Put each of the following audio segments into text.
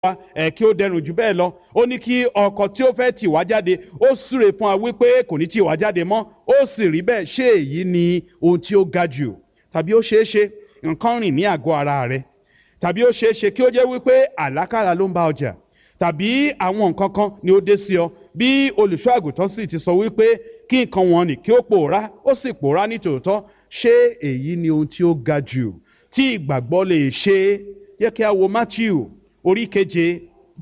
kí ó dẹrùn jù bẹ́ẹ̀ lọ. Ó ní kí ọkọ̀ tí ó fẹ́ tì wá jáde ó súre fún wa wípé kò ní tì wá jáde mọ́. Ó sì rí bẹ́ẹ̀. Ṣé èyí ni ohun tí ó ga jù? Tàbí ó ṣeé ṣe nǹkan rìn ní àgọ́ ara rẹ, tàbí ó ṣeé ṣe kí ó jẹ́ wípé àlákàlà ló ń bá ọjà, tàbí àwọn nǹkan kan ni ó dé sí ọ, bí olùṣọ́ àgùntàn sì ti sọ wípé kí nǹkan wọn nì kí ó pòórá, ó sì pòórá ní tòótọ́. Ṣé èyí ni ohun tí ó ga jù tí ìgbàgbọ́ lè ṣe? Yẹ kí a wo Mátíù orí keje,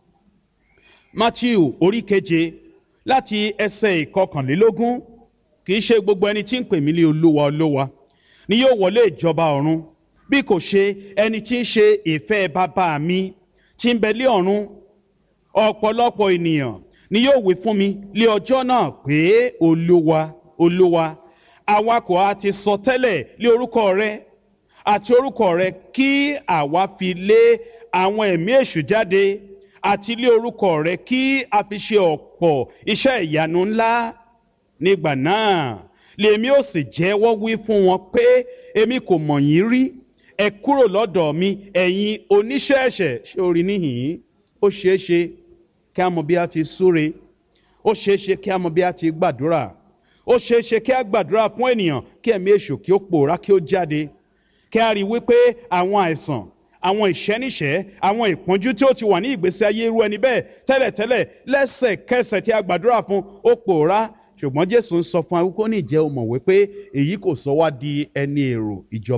Mátíù orí keje láti ẹsẹ̀ ìkọkànlélógún. Kì í ṣe gbogbo ẹni tí ń pè mí ní Olúwa Olúwa ni yóò wọlé ìjọba ọ̀run, bí kò ṣe ẹni tí ń ṣe ìfẹ́ bàbá mi tí ń bẹ lé ọ̀run. Ọ̀pọ̀lọpọ̀ ènìyàn ni yóò wí fún mi lé ọjọ́ náà pé Olúwa Olúwa, àwa kò ha ti sọ tẹ́lẹ̀ lé orúkọ rẹ àti orúkọ rẹ kí àwa fi lé àwọn ẹ̀mí èṣù jáde, àti lé orúkọ rẹ kí a fi ṣe ọ̀pọ̀ iṣẹ́ ìyanu ńlá? Nígbà náà lèmi ó sì jẹ́wọ́ wí fún wọn pé èmi kò mọ̀ yín rí. Ẹ kúrò lọ́dọ̀ mi, ẹ̀yin oníṣẹ́ ẹ̀ṣẹ̀. Ṣé orí níhìn-ín? Ó ṣeé ṣe kí a mọ bí a ti súre, ó ṣeé ṣe kí a mọ bí a ti gbàdúrà, ó ṣeé ṣe kí a gbàdúrà fún ènìyàn kí ẹ̀mí èṣù kí ó pòórá kí ó jáde, kí a rí wípé àwọn àìsàn, àwọn ìṣẹ́níṣẹ́, àwọn ìpọ́njú tí ó ti wà ní ìgbésí ayé irú ẹni bẹ́ẹ̀ tẹ́lẹ̀tẹ́lẹ̀, lẹ́sẹ̀kẹsẹ̀ tí a gbàdúrà fún ó pòórá. Ṣùgbọ́n Jésù ń sọ fún wa wípé ó ní ìjẹ́ o mọ̀ wípé èyí kò sọ wá di ẹni èrò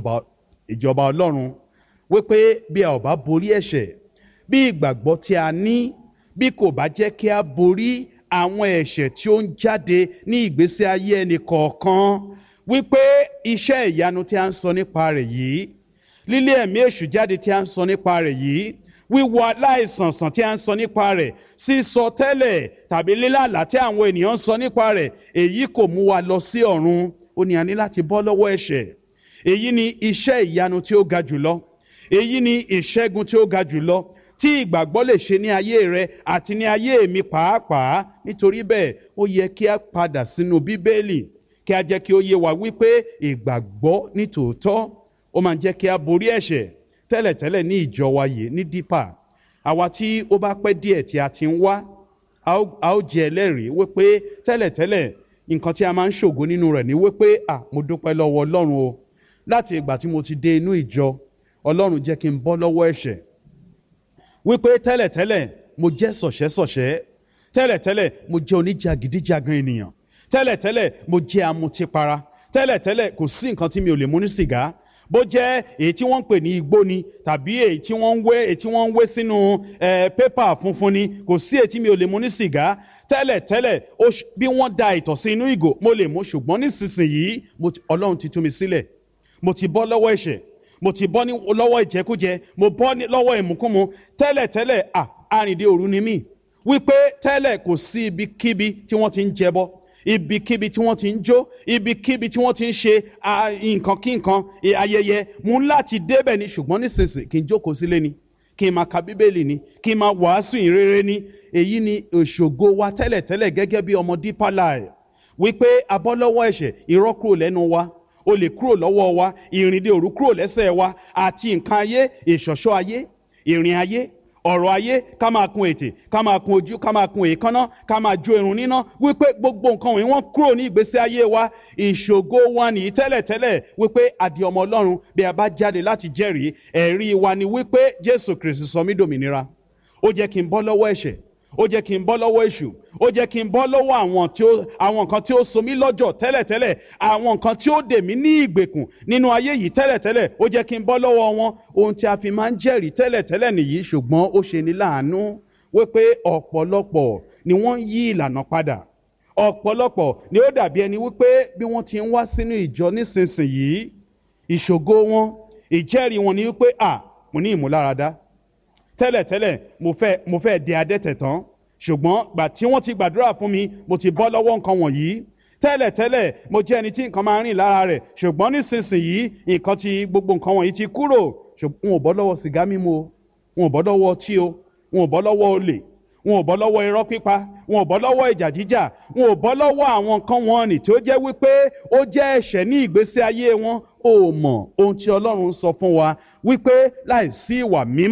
ìjọba Ọlọ́run, wípé bí a ò bá borí ẹ̀ṣẹ̀, bí ìgbàgbọ́ tí a ní bí kò bá jẹ́ kí a borí àwọn ẹ̀ṣẹ̀ tí ó ń jáde ní ìgbésí ayé ẹnì kọ̀ọ̀kan, wípé iṣẹ́ ìyanu tí a ń sọ nípa rẹ̀ yìí, lílé ẹ̀mí èṣù jáde tí a ń sọ nípa rẹ̀ yìí, wíwo aláìsàn sàn tí a ń sọ nípa rẹ̀, sísọ tẹ́lẹ̀ tàbí lílàlá tí àwọn ènìyàn ń sọ nípa rẹ̀, èyí kò mú wa lọ sí ọ̀run. Ó ní a ní láti bọ́ lọ́wọ́ ẹ̀ṣẹ̀. Èyí ni iṣẹ́ ìyanu tí ó ga jùlọ, èyí ni ìṣẹ́gun tí ó ga jùlọ tí ìgbàgbọ́ lè ṣe ní ayé rẹ àti ní ayé mi pàápàá. Nítorí bẹ́ẹ̀ ó yẹ kí a padà sínú Bíbélì, kí a jẹ́ kí ó yé wa wípé ìgbàgbọ́ ní tòótọ́ ó máa ń jẹ́ kí a borí ẹ̀ṣẹ̀. Tẹ́lẹ̀tẹ́lẹ̀ ní ìjọ wa yìí ní Dípà, àwa tí ó bá pẹ́ díẹ̀ tí a ti ń wá, a ó jẹ́ ẹlẹ́rìí wípé tẹ́lẹ̀tẹ́lẹ̀ nǹkan tí a máa ń ṣògo nínú rẹ̀ ni wípé mo dúpẹ́ lọ́wọ́ Ọlọ́run o, láti ìgbà tí mo ti dé inú ìjọ, Ọlọ́run jẹ́ kí n bọ́ lọ́wọ́ ẹ̀ṣẹ̀. Wípé tẹ́lẹ̀tẹ́lẹ̀ mo jẹ́ sọ̀ṣẹ́sọ̀ṣẹ́, tẹ́lẹ̀tẹ́lẹ̀ mo jẹ́ oníjàgídíjàgan ènìyàn, tẹ́lẹ̀tẹ́lẹ̀ mo jẹ́ amutipara, tẹ́lẹ̀tẹ́lẹ̀ kò sí nǹkan tí mi ò lè mú ní sìgá, bó jẹ́ èyí tí wọ́n ń pè ní igbó ni tàbí èyí tí wọ́n ń wé sínú pépà funfun ni, kò sí èyí tí mi ò lè mú ní sìgá. Tẹ́lẹ̀tẹ́lẹ̀ bí wọ́n da ìtọ̀ sí inú ìgò mo lè mú, ṣùgbọ́n nísinsìnyí Ọlọ́run ti tú mi sílẹ̀. Mo ti bọ́ lọ́wọ́ ẹ̀ṣẹ̀, mo ti bọ́ lọ́wọ́ ìjẹkújẹ, mo bọ́ lọ́wọ́ ìmúkúmu. Tẹ́lẹ̀tẹ́lẹ̀ arìndé òru ni mí, wípé tẹ́lẹ̀ kò sí ibikíbi tí wọ́n ti ń jẹbọ, ibikíbi tí wọ́n ti ń jó, ibikíbi tí wọ́n ti ń ṣe nǹkan kí nǹkan ayẹyẹ, mú láti débẹ̀ ni. Ṣùgbọ́n nísinsìnyí kí n jókòó sílé ni, kí n máa ka Bíbélì ni, kí n máa wàásù ìrere ni. Èyí ni òṣògo wa tẹ́lẹ̀tẹ́lẹ̀ gẹ́gẹ́ bí ọmọ Deeper Life, wípé a bọ́ lọ́wọ́ ẹ̀ṣẹ̀, irọ́ kúrò lẹ́nu wa, olè kúrò lọ́wọ́ wa, ìrìndè òru kúrò lẹ́sẹ̀ wa, àti nǹkan ayé, ìṣọ̀ṣọ́ ayé, ìrìn ayé, ọ̀rọ̀ ayé, ká máa kun ètè, ká máa kun ojú, ká máa kun èékánná, ká máa jó irun níná, wípé gbogbo nǹkan wọ̀nyí wọ́n kúrò ní ìgbésí ayé wa. Ìṣògo wa nìyí tẹ́lẹ̀tẹ́lẹ̀, wípé a di ọmọ Ọlọ́run. Bí a bá jáde láti jẹ́rìí, ẹ̀rí wa ni wípé Jésù Kristi sọ mí dòmìnira. Ó jẹ́ kí n bọ́ lọ́wọ́ ẹ̀ṣẹ̀, ó jẹ́ kí n bọ́ lọ́wọ́ èṣù, ó jẹ́ kí n bọ́ lọ́wọ́ àwọn nǹkan tí ó so mí lọ́jọ́ tẹ́lẹ̀tẹ́lẹ̀, àwọn nǹkan tí ó dè mí ní ìgbèkùn nínú ayé yìí tẹ́lẹ̀tẹ́lẹ̀, ó jẹ́ kí n bọ́ lọ́wọ́ wọn. Ohun tí a fi máa ń jẹ́rìí tẹ́lẹ̀tẹ́lẹ̀ nìyí, ṣùgbọ́n ó ṣe ní láàánú wípé ọ̀pọ̀lọpọ̀ ni wọ́n yí ìlànà padà. Ọ̀pọ̀lọpọ̀ ni ó dàbí ẹni wípé bí wọ́n ti ń wá sínú ìjọ nísinsìnyí, ìṣògo wọn, ìjẹ́rìí wọn ni wípé mo ní ìmúláradá. Tẹ́lẹ̀tẹ́lẹ̀ mo fẹ́ di adẹ́tẹ̀ tán, ṣùgbọ́n gbà tí wọ́n ti gbàdúrà fún mi, mo ti bọ́ lọ́wọ́ nǹkan wọ̀nyí. Tẹ́lẹ̀tẹ́lẹ̀ mo jẹ́ ẹni tí nǹkan máa ń rìn lára rẹ̀, ṣùgbọ́n nísinsìnyí gbogbo nǹkan wọ̀nyí ti kúrò. Wọn ò bọ́ lọ́wọ́ sìgá mímu o, wọn ò bọ́ lọ́wọ́ ọtí o, wọn ò bọ́ lọ́wọ́ olè, wọn ò bọ́ lọ́wọ́ irọ́ pípa, wọn ò bọ́ lọ́wọ́ ìjà jíjà, wọn ò bọ́ lọ́wọ́ àwọn nǹkan wọn nì tí ó jẹ́ wípé ó jẹ́ ẹ̀ṣẹ̀ ní ìgbésí ayé wọn. Ó mọ̀ ohun tí Ọlọ́run sọ fún wa wípé láìsí ìwà mímọ́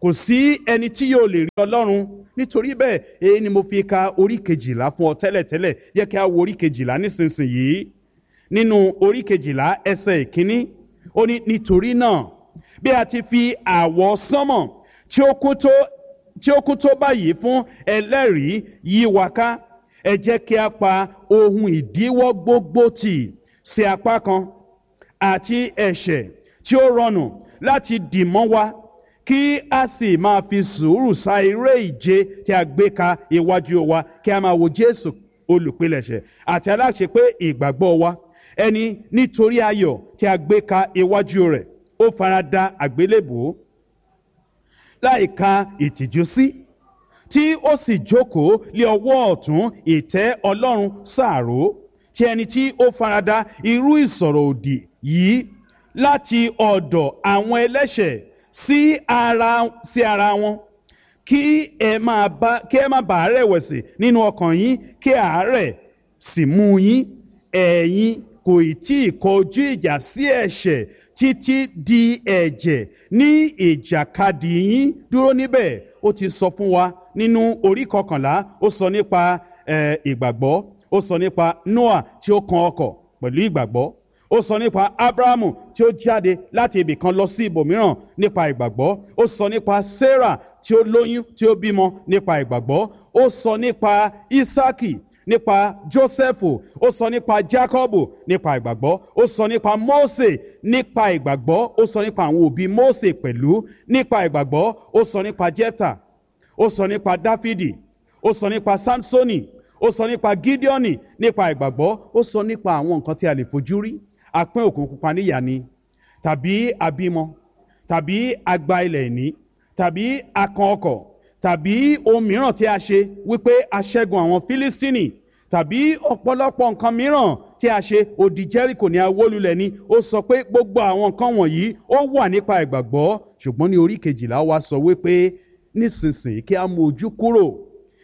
kò sí ẹni tí yóò lè rí ọlọ́run. Nítorí bẹ́ẹ̀ èyí ni mo fi ka orí kejìlá fún ọ tẹ́lẹ̀tẹ́lẹ̀. Yẹ kí a wo orí kejìlá nísinsìnyí. Nínú orí kejìlá ẹsẹ̀ ìkíní ó ní, nítorí náà bí a ti fi àwọ̀ sánmọ̀ tí ó kún tó báyìí fún ẹlẹ́rìí yí wa ká, ẹ jẹ́ kí a pa ohun ìdíwọ́ gbogbo tì sí apá kan àti ẹ̀ṣẹ̀ tí ó rọrùn láti dì mọ́ wa, kí a sì máa fi sùúrù sá eré ìje tí a gbé ka iwájú wa, kí a máa wo Jésù olùpilẹ̀ṣẹ̀ àti aláṣepé ìgbàgbọ́ wa, ẹni nítorí ayọ̀ tí a gbé ka iwájú rẹ̀ ó farada àgbélébùú láì ka ìtìjú sí, tí ó sì jókòó lé ọwọ́ ọ̀tún ìtẹ́ Ọlọ́run sàárò. Tí ẹni tí ó farada irú ìsọ̀rọ̀ òdì yìí láti ọ̀dọ̀ àwọn ẹlẹ́ṣẹ̀ sí ara wọn, kí ẹ má bàa rẹ̀wẹ̀sì nínú ọkàn yín, kí àárẹ̀ sì mú yín. Ẹ̀yin kò tí ì kọjú ìjà sí ẹ̀ṣẹ̀ títí di ẹ̀jẹ̀ ní ìjàkadì yín dúró níbẹ̀. Ó ti sọ fún wa nínú orí 11, ó sọ nípa ìgbàgbọ́, ó sọ nípa Noah tí ó kan ọkọ̀ pẹ̀lú ìgbàgbọ́, ó sọ nípa Abrahamu tí ó jáde láti ibì kan lọ sí ibòmíràn nípa ìgbàgbọ́, ó sọ nípa Sarah tí ó lóyún tí ó bímọ nípa ìgbàgbọ́, ó sọ nípa Isaki, nípa Jósẹ́fù, ó sọ nípa Jákọ́bù nípa ìgbàgbọ́, ó sọ nípa Mósè nípa ìgbàgbọ́, ó sọ nípa àwọn òbí Mósè pẹ̀lú nípa ìgbàgbọ́, ó sọ nípa Jẹ́fítà, ó sọ nípa Dáfídì, ó sọ nípa Sámsónì, ó sọ nípa Gídíọ́nì nípa ìgbàgbọ́, ó sọ nípa àwọn nǹkan tí a lè fojú rí. A pín Òkun Pupa níyà ni, tàbí a bímọ, tàbí a gba ilẹ̀ ìní, tàbí a kan ọkọ̀, tàbí ohun mìíràn tí a ṣe wípé a ṣẹ́gun àwọn Fílístínì, tàbí ọ̀pọ̀lọpọ̀ nǹkan mìíràn tí a ṣe, odi Jẹ́ríkò ní a wó lulẹ̀ ni. Ó sọ pé gbogbo àwọn nǹkan wọ̀nyí ó wà nípa ìgbàgbọ́. Ṣùgbọ́n ní orí kejìlá wa sọ wípé nísinsìnyí kí a mú ojú kúrò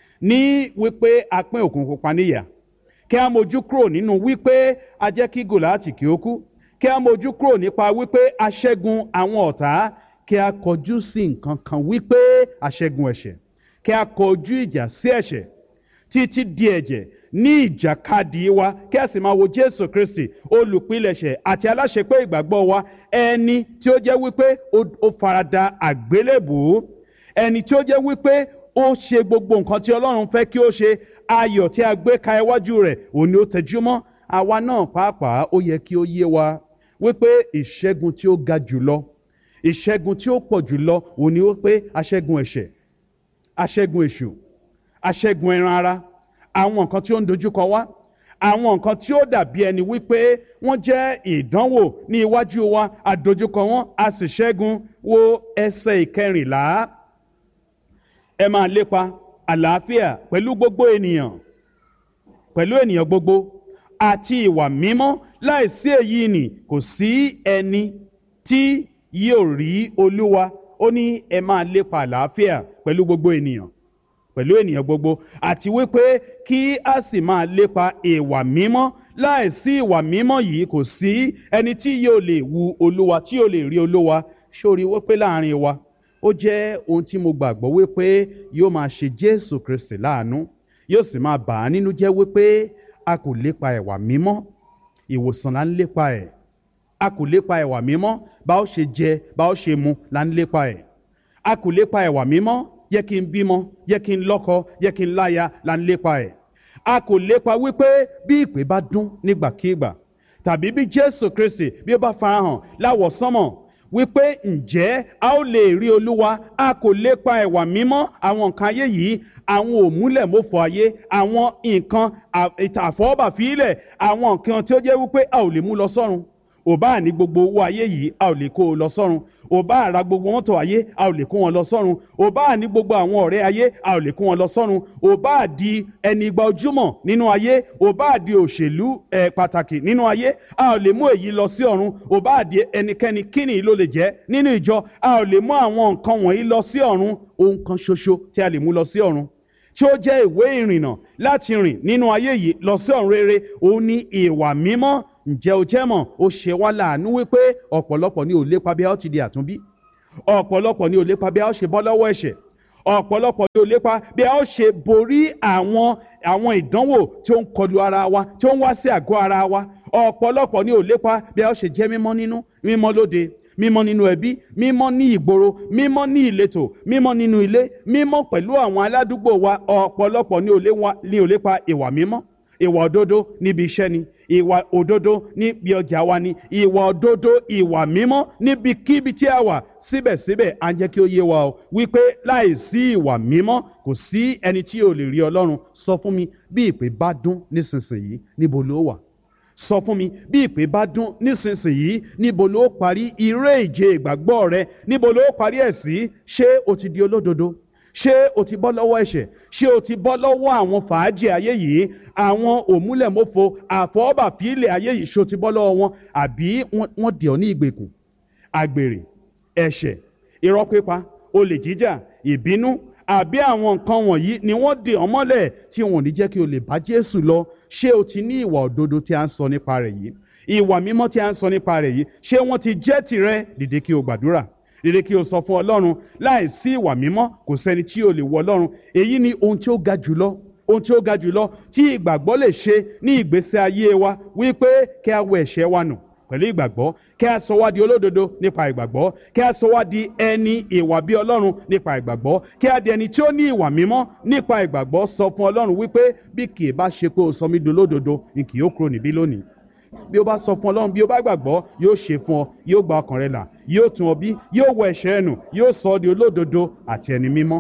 ní wípé a pín Òkun Pupa níyà, kí a mójú kúrò nínú wípé a jẹ́ kí Gòláàtì kí ó kú, kí a mójú kúrò nípa wípé a ṣẹ́gun àwọn ọ̀tá, kí a kọjú sí nǹkan kan wípé a ṣẹ́gun ẹ̀ṣẹ̀, kí a kọjú ìjà sí ẹ̀ṣẹ̀ títí di ẹ̀jẹ̀ ní ìjàkadì wa, kí a sì máa wo Jésù Kristi olùpilẹ̀ṣẹ̀ àti aláṣepé ìgbàgbọ́ wa, ẹni tí ó jẹ́ wípé ó farada àgbélébùú, ẹni tí ó jẹ́ wípé ó ṣe gbogbo nǹkan tí Ọlọ́run fẹ́ kí ó ṣe. Ayọ̀ tí a gbé ka iwájú rẹ̀ òun ni ó tẹjúmọ́. Àwa náà pàápàá ó yẹ kí ó yé wa wípé ìṣẹ́gun tí ó ga jùlọ, ìṣẹ́gun tí ó pọ̀ jùlọ òun ni wípé aṣẹ́gun ẹ̀ṣẹ̀, aṣẹ́gun èṣù, aṣẹ́gun ẹran ara, àwọn nǹkan tí ó ń dojúkọ wá, àwọn nǹkan tí ó dàbí ẹni wípé wọ́n jẹ́ ìdánwò ní iwájú wa, àdojúkọ wọn a sì ṣẹ́gun. Wo ẹsẹ̀ 14. Ẹ máa lépa àlàáfíà pẹ̀lú gbogbo ènìyàn, pẹ̀lú ènìyàn gbogbo àti ìwà mímọ́, láìsí èyí ni kò sí ẹni tí yóò rí Olúwa. Ó ní ẹ máa lépa àlàáfíà pẹ̀lú gbogbo ènìyàn, pẹ̀lú ènìyàn gbogbo, àti wípé kí a sì máa lépa ìwà mímọ́. Láìsí ìwà mímọ́ yìí kò sí ẹni tí yóò lè wu Olúwa, tí yóò lè rí Olúwa. Ṣórí wípé láàrin wa ó jẹ́ ohun tí mo gbàgbọ́ wípé yóò máa ṣe Jésù Kristi láàánú, yóò sì máa bà á nínú jẹ́ wípé a kò lépa ìwà mímọ́. Ìwòsàn là ń lépa ẹ̀. A kò lépa ìwà mímọ́. Bá ó ṣe jẹ, bá ó ṣe mu là ń lépa ẹ̀. A kò lépa ìwà mímọ́. Yẹ kí n bímọ, yẹ kí n lọ́kọ, yẹ kí n láya là ń lépa ẹ̀. A kò lépa wípé bí ìpè bá dún nígbàkígbà, tàbí bí Jésù Kristi bí ó bá farahàn láwọ̀sánmọ̀, wípé ǹjẹ́ a ó lè rí Olúwa. A kò lépa ìwà mímọ́. Àwọn nǹkan ayé yìí, àwọn òmúlẹ̀mófò ayé, àwọn nǹkan àfọwọ́bàfílẹ̀, àwọn nǹkan tí ó jẹ́ wípé a ò lè mú lọ sọ́run. Ò bá ní gbogbo owó ayé yìí, a ò lè kó o lọ sọ́run. Ò bá ra gbogbo mọ́tò ayé, a ò lè kó wọn lọ sọ́run. Ò bá ní gbogbo àwọn ọ̀rẹ́ ayé, a ò lè kó wọn lọ sọ́run. Ò bá di ẹni igba ojúmọ̀ nínú ayé, ò bá di òṣèlú pàtàkì nínú ayé, a ò lè mú èyí lọ sí ọ̀run. Ò bá di ẹnikẹ́ni kíni ló lè jẹ́ nínú ìjọ, a ò lè mú àwọn nǹkan wọ̀nyí lọ sí ọ̀run. Ohun kan ṣoṣo tí a lè mú lọ sí ọ̀run, tí ó jẹ́ ìwé ìrìnnà láti rìn nínú ayé yìí lọ sí ọ̀run rere, òun ni ìwà mímọ́. Ǹjẹ́ o jẹ́ mọ̀, ó ṣe wá láàánú wípé ọ̀pọ̀lọpọ̀ ni ò lépa bí a ó ti di àtúnbí. ọ̀pọ̀lọpọ̀ ni ò lépa bí a ó ṣe bọ́ lọ́wọ́ ẹ̀ṣẹ̀, ọ̀pọ̀lọpọ̀ ni ò lépa bí a ó ṣe borí àwọn ìdánwò tí ó ń kọlu ara wa, tí ó ń wá sí àgọ́ ara wa. Ọ̀pọ̀lọpọ̀ ni ò lépa bí a ó ṣe jẹ́ mímọ́ nínú, mímọ́ lóde, mímọ́ nínú ẹbí, mímọ́ ní ìgboro, mímọ́ ní ìletò, mímọ́ nínú ilé, mímọ́ pẹ̀lú àwọn aládùúgbò wa. Ọ̀pọ̀lọpọ̀ ni ò lépa ìwà mímọ́, ìwà òdodo níbi iṣẹ́ ni, ìwà òdodo níbi ọjà wa ni, ìwà òdodo, ìwà mímọ́ níbikíbi tí a wà. Síbẹ̀síbẹ̀ à ń jẹ́ kí ó yé wa o wípé láìsí ìwà mímọ́ kò sí ẹni tí ò lè rí Ọlọ́run. Sọ fún mi, bí ìpè bá dún nísinsìnyí, níbo ló wà? Sọ fún mi, bí ìpè bá dún nísinsìnyí, níbo ló parí eré ìje ìgbàgbọ́ rẹ? Níbo ló parí ẹ̀ sí? Ṣé o ti di olódodo? Ṣé o ti bọ́ lọ́wọ́ ẹ̀ṣẹ̀? Ṣé o ti bọ́ lọ́wọ́ àwọn fàájì ayé yìí, àwọn òmúlẹ̀mófo, àfọwọ́bàfílẹ̀ ayé yìí? Ṣé o ti bọ́ lọ́wọ́ wọn? Àbí wọ́n dì ọ́ ní ìgbèkùn? Àgbèrè, ẹ̀ṣẹ̀, irọ́ pípa, olè jíjà, ìbínú, àbí àwọn nǹkan wọ̀nyí ni wọ́n dè ọ́ mọ́lẹ̀ tí wọn ò ní jẹ́ kí o lè bá Jésù lọ? Ṣé o ti ní ìwà òdodo tí a ń sọ nípa rẹ̀ yìí? Ìwà mímọ́ tí a ń sọ nípa rẹ̀ yìí, ṣé wọ́n ti jẹ́ tìrẹ? Dìde kí o gbàdúrà, dìde kí o sọ fún Ọlọ́run. Láìsí ìwà mímọ́ kò sẹ́ni tí ò lè wọ Ọlọ́run. Èyí ni ohun tí ó ga jùlọ, ohun tí ó ga jùlọ tí ìgbàgbọ́ lè ṣe ní ìgbésí ayé wa, wípé kí a wẹ ẹ̀ṣẹ̀ wa nù pẹ̀lú ìgbàgbọ́, kí a sọ wá di olódodo nípa ìgbàgbọ́, kí a sọ wá di ẹni ìwà bí Ọlọ́run nípa ìgbàgbọ́, kí a di ẹni tí ó ní ìwà mímọ́ nípa ìgbàgbọ́. Sọ fún Ọlọ́run wípé bí kì í bá ṣe pé o sọ mí di olódodo, n kì yóò kúrò níbí lónìí. Bí o bá sọ fún Ọlọ́run, bí o bá gbàgbọ́, yóò ṣe fún ọ, yóò gba ọkàn rẹ là, yóò tún ọ bí, yóò wọ ẹ̀ṣẹ̀ nù, yóò sọ ọ́ di olódodo àti ẹni mímọ́.